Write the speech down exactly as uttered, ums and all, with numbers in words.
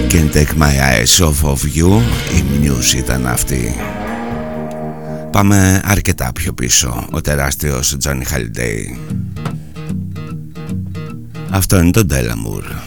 Can't take my eyes off of you. Η Muse ήταν αυτή. Πάμε αρκετά πιο πίσω. Ο τεράστιος Johnny Hallyday. Αυτό είναι το Delamore.